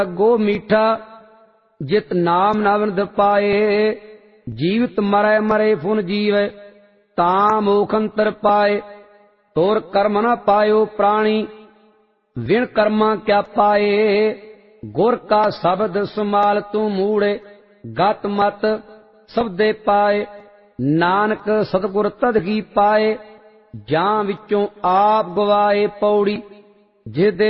गो मीठा जित नाम नवनद पाए। जीवित मरै मरे फुन जीवै तां मोख अंतर पाए। तोर कर्म न पायो प्राणी विण कर्मा क्या पाए। गुर का शब्द सुमाल तू मूड़े गत मत सबदे पाए। नानक सतगुर तद की पाए जां विचों आप गवाए। पौड़ी जिदे